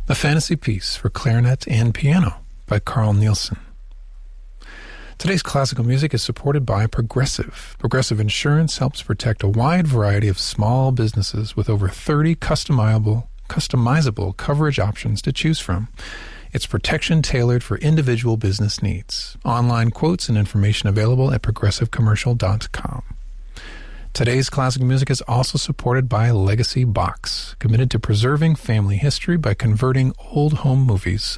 A Fantasy Piece for Clarinet and Piano by Carl Nielsen. Today's classical music is supported by Progressive. Progressive Insurance helps protect a wide variety of small businesses with over 30 customizable coverage options to choose from. It's protection tailored for individual business needs. Online quotes and information available at progressivecommercial.com. Today's classical music is also supported by Legacy Box, committed to preserving family history by converting old home movies